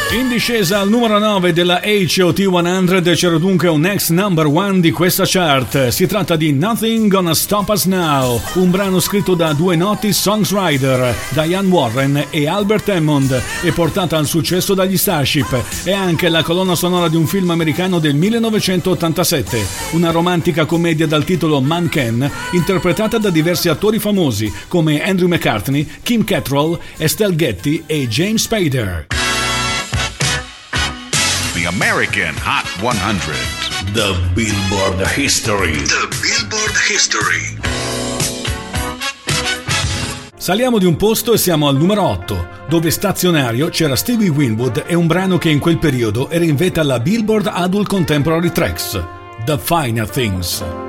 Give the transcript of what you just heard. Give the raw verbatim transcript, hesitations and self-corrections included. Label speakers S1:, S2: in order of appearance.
S1: In discesa al numero nove della H O T cento c'era dunque un ex number one di questa chart. Si tratta di Nothing Gonna Stop Us Now, un brano scritto da due noti songwriter, Diane Warren e Albert Hammond, e portata al successo dagli Starship. È anche la colonna sonora di un film americano del millenovecentottantasette, una romantica commedia dal titolo Man Can, interpretata da diversi attori famosi come Andrew McCartney, Kim Cattrall, Estelle Getty e James Spader.
S2: The American Hot cento.
S3: The Billboard History.
S2: The Billboard History.
S1: Saliamo di un posto e siamo al numero otto, dove stazionario c'era Stevie Winwood e un brano che in quel periodo era in vetta alla Billboard Adult Contemporary Tracks, The Finer Things.